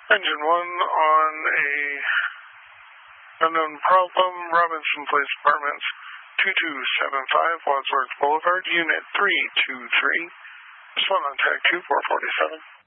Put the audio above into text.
Engine 1 on a unknown problem, Robinson Place Apartments, 2275 Wadsworth Boulevard, Unit 323. Respond on tag 2447.